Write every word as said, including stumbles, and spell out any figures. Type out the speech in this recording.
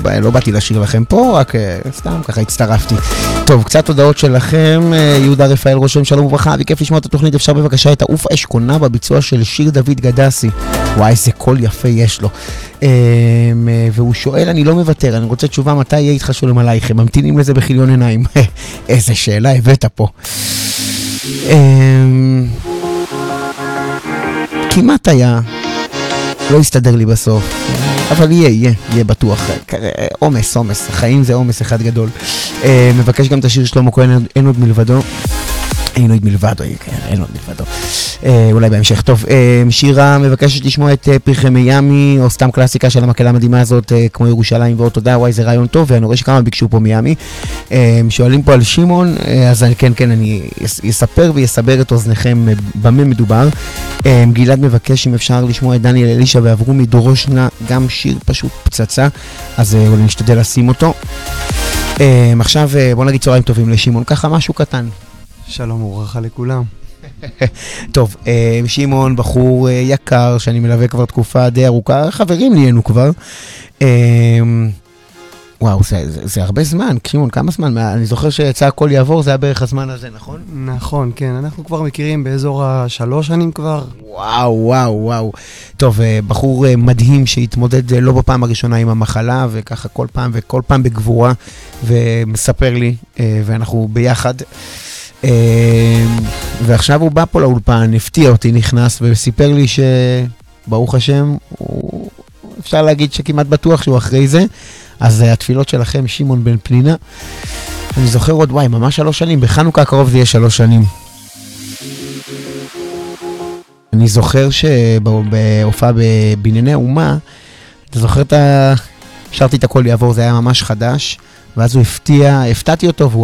לא באתי לשיר לכם פה, רק סתם ככה הצטרפתי. טוב, קצת הודעות שלכם. יהודה רפאל רושם שלום וברכה, וכיף לשמוע את התוכנית. אפשר בבקשה את העוף אשכונה בביצוע של שיר דוד גדסי. וואי, איזה קול יפה יש לו. והוא שואל, אני לא מוותר, אני רוצה תשובה מתי יהיה איתך שולם עלייך, הם ממתינים לזה בחיליון עיניים. איזה שאלה הבאת פה. כמעט היה, לא יסתדר לי בסוף, אבל יהיה, יהיה, יהיה בטוח. אומס, אומס, החיים זה אומס אחד גדול. מבקש גם את השיר שלמה כהן, אין עוד מלבדו. אין עוד מלבדו, אין עוד מלבדו. אולי בהמשך. טוב, שירה מבקשת לשמוע את פרחי מיאמי, או סתם קלאסיקה של המקהלה המדהימה הזאת, כמו ירושלים ועוד תודה. וואי, זה רעיון טוב, ואני רואה שכמה ביקשו פה מיאמי. שואלים פה על שמעון, אז כן, כן, אני אספר ויסבר את אוזניכם במה מדובר. גלעד מבקש אם אפשר לשמוע את דניאל אלישע ועברו מדורושנה, גם שיר פשוט פצצה, אז אולי נשתדל לשים אותו. עכשיו בוא נגיד צהריים טובים לשמעון, ככה משהו קטן. שלום וברכה לכולם. טוב, שמעון בחור יקר שאני מלווה כבר תקופה די ארוכה, חברים נהיינו כבר. וואו, זה, זה, זה הרבה זמן. שמעון, כמה זמן? אני זוכר שיצא הכל יעבור, זה היה בערך הזמן הזה, נכון? נכון, כן. אנחנו כבר מכירים באזור השלוש שנים כבר. וואו, וואו, וואו. טוב, בחור מדהים שהתמודד לא בפעם הראשונה עם המחלה, וככה כל פעם וכל פעם בגבורה, ומספר לי, ואנחנו ביחד. ועכשיו הוא בא פה לאולפן, הפתיע אותי, נכנס וסיפר לי שברוך השם, הוא... אפשר להגיד שכמעט בטוח שהוא אחרי זה. אז התפילות שלכם, שמעון בן פנינה. אני זוכר עוד, וואי, ממש שלוש שנים, בחנוכה הקרוב זה יהיה שלוש שנים. אני זוכר שבהופעה בבנייני האומה, אתה זוכר את ה... שרתי את הכל יעבור, זה היה ממש חדש, ואז הוא הפתיע, הפתעתי אותו, והוא